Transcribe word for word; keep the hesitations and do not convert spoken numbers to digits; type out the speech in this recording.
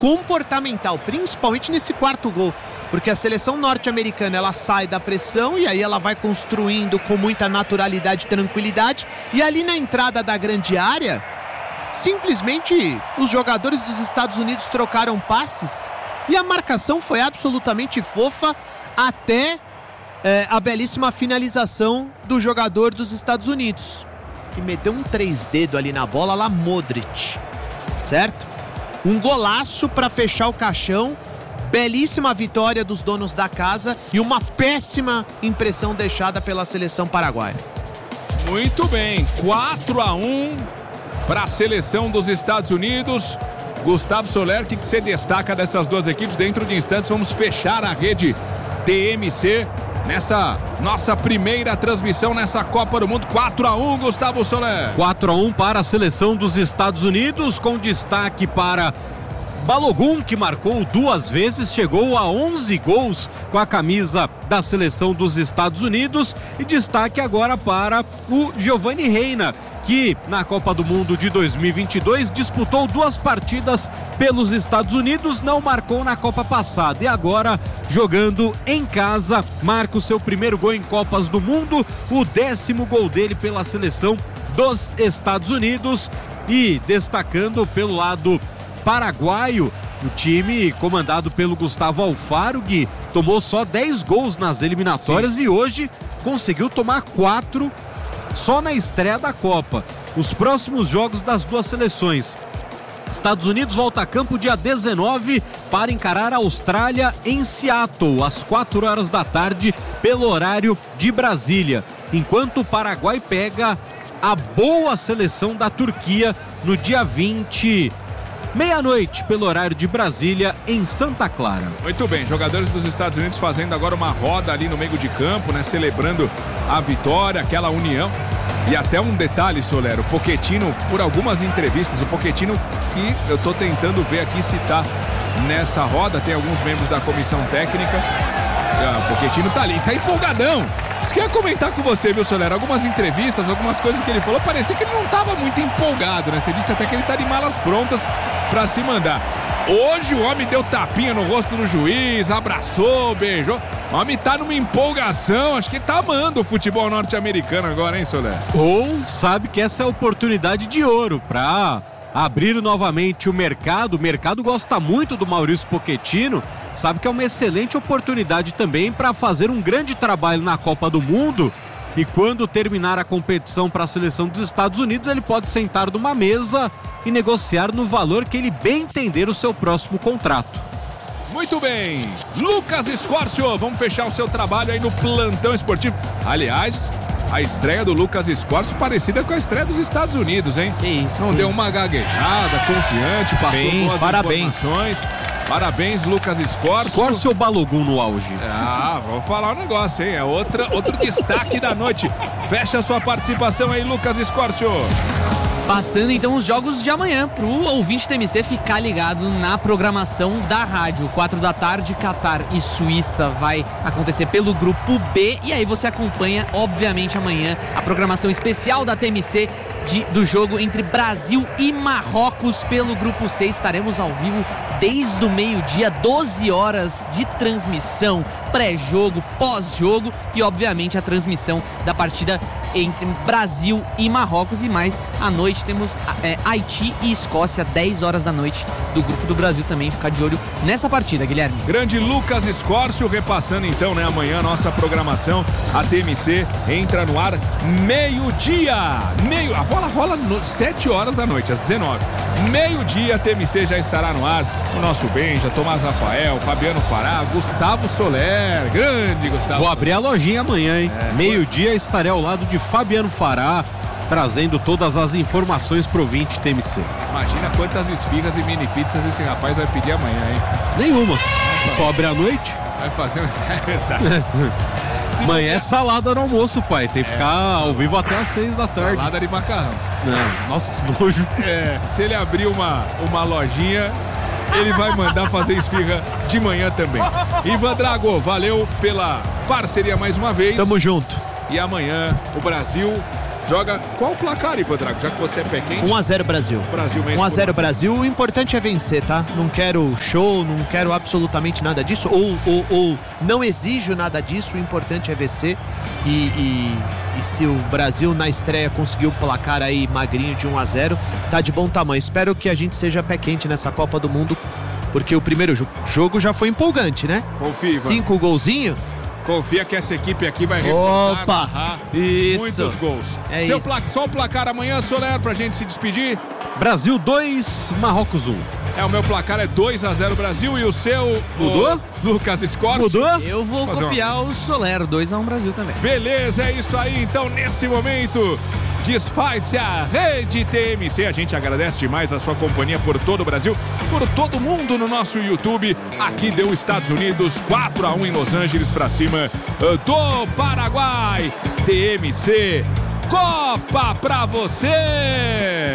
comportamental, principalmente nesse quarto gol, porque a seleção norte-americana ela sai da pressão e aí ela vai construindo com muita naturalidade e tranquilidade, e ali na entrada da grande área, simplesmente os jogadores dos Estados Unidos trocaram passes e a marcação foi absolutamente fofa até é, a belíssima finalização do jogador dos Estados Unidos, que meteu um três dedos ali na bola, lá Modric, certo? Um golaço para fechar o caixão, belíssima vitória dos donos da casa e uma péssima impressão deixada pela seleção paraguaia. Muito bem, quatro a um para a seleção dos Estados Unidos. Gustavo Soler, o que você destaca dessas duas equipes? Dentro de instantes vamos fechar a rede T M C nessa nossa primeira transmissão nessa Copa do Mundo. Quatro a um, Gustavo Soler. quatro a um para a seleção dos Estados Unidos, com destaque para Balogun, que marcou duas vezes, chegou a onze gols com a camisa da seleção dos Estados Unidos, e destaque agora para o Giovanni Reina, que na Copa do Mundo de dois mil e vinte e dois disputou duas partidas pelos Estados Unidos, não marcou na Copa passada e agora, jogando em casa, marca o seu primeiro gol em Copas do Mundo, o décimo gol dele pela seleção dos Estados Unidos. E destacando pelo lado paraguaio, o time comandado pelo Gustavo Alfaro, Gui, tomou só dez gols nas eliminatórias. Sim. E hoje conseguiu tomar quatro só na estreia da Copa. Os próximos jogos das duas seleções: Estados Unidos volta a campo dia dezenove para encarar a Austrália em Seattle, às quatro horas da tarde, pelo horário de Brasília, enquanto o Paraguai pega a boa seleção da Turquia no dia vinte, meia-noite, pelo horário de Brasília, em Santa Clara. Muito bem, jogadores dos Estados Unidos fazendo agora uma roda ali no meio de campo, né? Celebrando a vitória, aquela união. E até um detalhe, Soler, o Pochettino, por algumas entrevistas, o Pochettino, que eu tô tentando ver aqui se tá nessa roda, tem alguns membros da comissão técnica. O Pochettino tá ali, tá empolgadão. Isso que eu ia comentar com você, viu, Soler? Algumas entrevistas, algumas coisas que ele falou, parecia que ele não tava muito empolgado, né? Você disse até que ele tá de malas prontas pra se mandar. Hoje o homem deu tapinha no rosto do juiz, abraçou, beijou. O homem tá numa empolgação, acho que tá amando o futebol norte-americano agora, hein, Soler? Ou sabe que essa é a oportunidade de ouro pra abrir novamente o mercado. O mercado gosta muito do Maurício Pochettino, sabe que é uma excelente oportunidade também para fazer um grande trabalho na Copa do Mundo, e quando terminar a competição para a seleção dos Estados Unidos, ele pode sentar numa mesa e negociar no valor que ele bem entender o seu próximo contrato. Muito bem, Lucas Escorcio, vamos fechar o seu trabalho aí no plantão esportivo. Aliás, a estreia do Lucas Escorcio parecida com a estreia dos Estados Unidos, hein? Que isso, Não que deu isso. uma gaguejada, confiante, passou Bem, boas parabéns. informações. Parabéns, Lucas Escorcio. Escorcio ou Balogun no auge? Ah, vamos falar um negócio, hein? É outra, outro destaque da noite. Fecha a sua participação aí, Lucas Escorcio. Passando então os jogos de amanhã pro ouvinte T M C ficar ligado na programação da rádio. Quatro da tarde, Catar e Suíça vai acontecer pelo grupo B, e aí você acompanha, obviamente, amanhã a programação especial da T M C de, do jogo entre Brasil e Marrocos pelo grupo C. Estaremos ao vivo desde o meio-dia, doze horas de transmissão, pré-jogo, pós-jogo e, obviamente, a transmissão da partida entre Brasil e Marrocos. E mais, à noite temos é, Haiti e Escócia, dez horas da noite, do grupo do Brasil também. Ficar de olho nessa partida, Guilherme. Grande Lucas Escorcio, repassando então, né, amanhã a nossa programação. A T M C entra no ar meio-dia, meio, a bola rola no, sete horas da noite, às dezenove. Meio-dia, a T M C já estará no ar. O nosso Benja, Tomás Rafael, Fabiano Fará, Gustavo Soler, grande Gustavo. Vou abrir a lojinha amanhã, hein? É, meio-dia estarei ao lado de Fabiano Fará, trazendo todas as informações pro ouvinte T M C. Imagina quantas esfirras e mini pizzas esse rapaz vai pedir amanhã, hein? Nenhuma. Só abre à noite. Vai fazer um... É verdade. Amanhã é salada no almoço, pai. Tem que é, ficar ao vivo até às seis da tarde. Salada de macarrão. Não, nossa, que nojo. É, se ele abrir uma, uma lojinha, ele vai mandar fazer esfirra de manhã também. Ivan Drago, valeu pela parceria mais uma vez. Tamo junto. E amanhã o Brasil joga qual o placar, Ivan Drago? Já que você é pé quente. um a zero Brasil. Brasil mesmo. um a zero Brasil. O importante é vencer, tá? Não quero show, não quero absolutamente nada disso. Ou, ou, ou não exijo nada disso. O importante é vencer. E, e, e se o Brasil na estreia conseguiu o placar aí magrinho de um a zero, tá de bom tamanho. Espero que a gente seja pé quente nessa Copa do Mundo, porque o primeiro jogo já foi empolgante, né? Confia, Ivan. Cinco golzinhos. Confia que essa equipe aqui vai remontar, Opa, narrar isso. muitos gols. É Seu isso. pla... Só o placar amanhã, Soler, pra gente se despedir. Brasil dois, Marrocos um. É, o meu placar é dois a zero Brasil e o seu... Mudou? O Lucas Scorcio. Mudou? Eu vou Fazer copiar o Soler, dois a um Brasil também. Beleza, é isso aí. Então, nesse momento, desfaz-se a Rede T M C. A gente agradece demais a sua companhia por todo o Brasil, por todo mundo no nosso YouTube. Aqui deu Estados Unidos quatro a um em Los Angeles pra cima do Paraguai. T M C, Copa pra você!